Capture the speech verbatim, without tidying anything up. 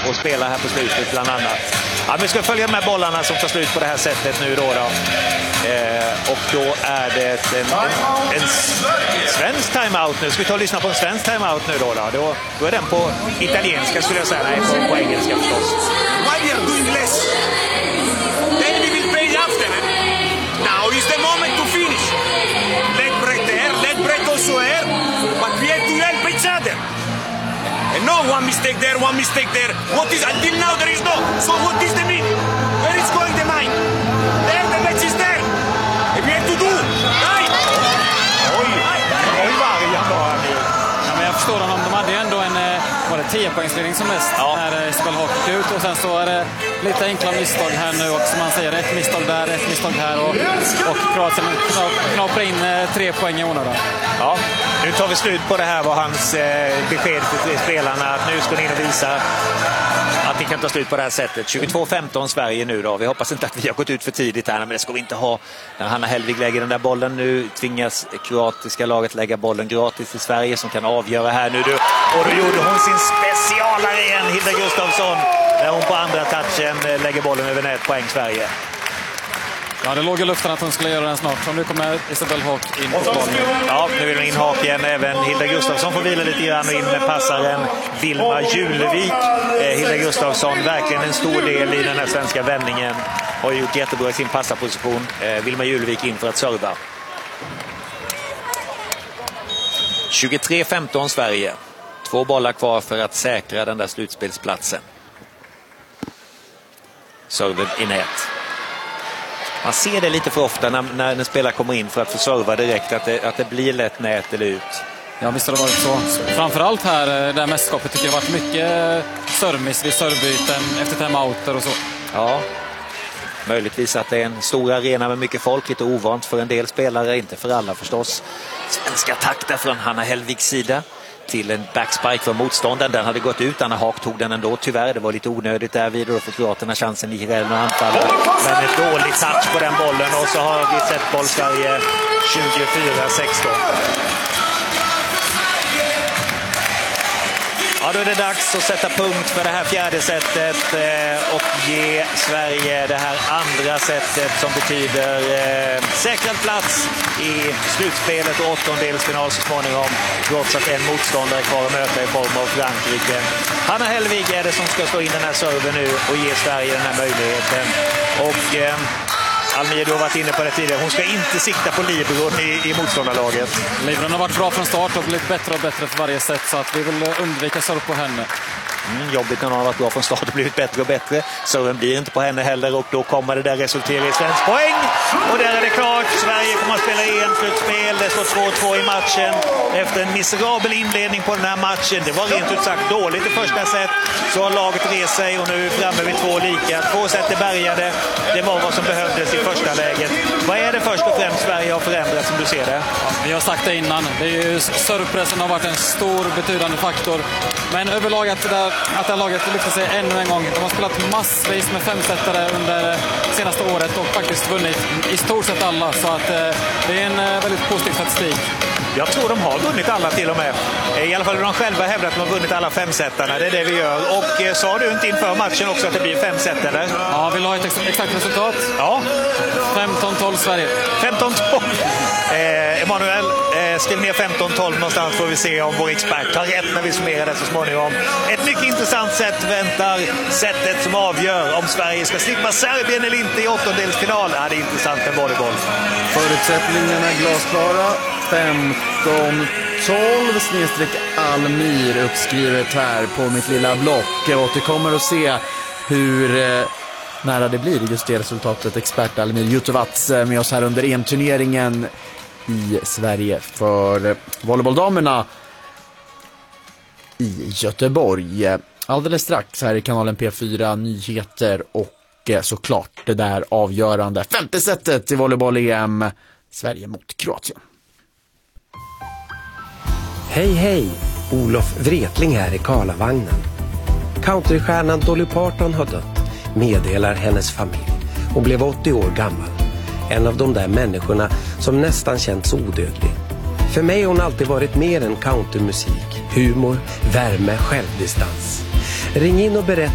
och spela här på slutet bland annat. Ja, vi ska följa de här bollarna som tar slut på det här sättet nu då. då. Eh, och då är det en, en, en svensk timeout nu. Ska vi ta och lyssna på en svensk timeout nu då? Då, då, då är den på italienska skulle jag säga. Nej, på, på engelska förstås. Why we are doing less? Then we will pay after. Now is the moment to finish. Let break there, let break also here. But we have to help each other. And no one mistake there, one mistake there. What is until now there is no. So what is the mean? Where is going the mind? There the match is there. And we have to do. Right? Oj, oj vargen då här nu. Ja, men jag förstår honom. De hade ju ändå en var det tio poängsledning som mest ja. när Isabel Haak gick ut. Och sen så är det lite enkla misstag här nu också. Man säger ett misstag där, ett misstag här. Och, och Kroatien knaprar in tre poäng i onödan. Ja, nu tar vi slut på det här var hans eh, besked till spelarna. Att nu ska ni in och visa att ni kan ta slut på det här sättet. tjugotvå femton Sverige nu då. Vi hoppas inte att vi har gått ut för tidigt här, men det ska vi inte ha. När Hanna Hellvig lägger den där bollen nu tvingas kroatiska laget lägga bollen gratis till Sverige som kan avgöra här nu. Och då gjorde hon sin specialare igen, Hilda Gustafsson, när hon på andra touchen lägger bollen över nät, poäng Sverige. Ja, det låg i luften att hon skulle göra den snart. Så nu kommer Isabel Haak in på bollen. Ja, nu vill hon in Haak igen. Även Hilda Gustafsson får vila lite grann och in med passaren Vilma Julevik. Eh, Hilda Gustafsson, verkligen en stor del i den här svenska vändningen. Har gjort jättebra i sin passarposition. Eh, Vilma Julevik in för att serva. tjugotre femton Sverige. Två bollar kvar för att säkra den där slutspelsplatsen. Serven i nät. Man ser det lite för ofta när, när en spelare kommer in för att få serva direkt, att det, att det blir lätt nät eller ut. Ja, visst har det varit så. Framförallt här, det här mästerskapet tycker jag har varit mycket service vid servbyten efter timeouter och så. Ja, möjligtvis att det är en stor arena med mycket folk, lite ovant för en del spelare, inte för alla förstås. Svenska takter från Hanna Hellvigs sida till en backspike för motståndaren. Den hade gått ut, Anna Haak tog den ändå tyvärr. Det var lite onödigt där vid och då får kroaterna chansen i räddning och anfall. Men ett dåligt touch på den bollen och så har vi sett boll Sverige tjugofyra sexton. Ja, då är det dags att sätta punkt för det här fjärde sättet och ge Sverige det här andra sättet som betyder eh, säkrad plats i slutspelet och åttondelsfinal så småningom, trots att en motståndare kvar att möta i form av Frankrike. Hanna Hellvig är det som ska slå in den här serven nu och ge Sverige den här möjligheten. Och eh, Almir, du har varit inne på det tidigare. Hon ska inte sikta på Libron i, i motståndarlaget. Libron har varit bra från start och blivit bättre och bättre för varje sätt, så att vi vill undvika serv på henne. Mm, jobbigt när hon har varit bra från start och blivit bättre och bättre. Serven blir inte på henne heller och då kommer det där resultera i svensk poäng. Och där är det klart. Sverige kommer att spela i en slutspel. Det står två två i matchen. Efter en miserabel inledning på den här matchen. Det var rent ut sagt dåligt i första set. Så har laget rest sig och nu är vi framme vid två lika. Två set är bärgade. Det var vad som behövdes i första läget. Vad är det först och främst Sverige har förändrat som du ser det? Ja, vi har sagt det innan. Det är ju, servpressen har varit en stor betydande faktor. Men överlag att det, där, att det här laget lyfter sig ännu en gång. De har spelat massvis med femsättare under senaste året och faktiskt vunnit i stort sett alla. Så att eh, det är en eh, väldigt positiv statistik. Jag tror de har vunnit alla till och med. I alla fall de själva hävdar att de har vunnit alla femsättarna. Det är det vi gör. Och eh, sa du inte inför matchen också att det blir femsättare? Ja, vill du ha ett ex- exakt resultat? Ja. femton tolv Sverige. femton tolv. Eh, Emanuel, eh, skriv ner femton tolv någonstans får vi se om vår expert tar rätt när vi summerar det så småningom. Ett mycket intressant sätt väntar, sättet som avgör om Sverige ska slippa Serbien eller inte i åttondelsfinal. Ja, det är intressant med volleyboll. Förutsättningarna är glasklara. femton tolv snedstreck Almir uppskrivet här på mitt lilla block. Jag återkommer att se hur eh, nära det blir just det resultatet. Expert Almir Jutovats med oss här under E M-turneringen i Sverige för volleybolldamerna i Göteborg. Alldeles strax här i kanalen P fyra Nyheter och eh, såklart det där avgörande femte sättet i volleyboll-E M, Sverige mot Kroatien. Hej hej, Olof Wretling här i Karlavagnen. Countrystjärnan Dolly Parton har dött, meddelar hennes familj, och blev åttio år gammal. En av de där människorna som nästan känts odödlig. För mig har hon alltid varit mer än countrymusik, humor, värme, självdistans. Ring in och berätta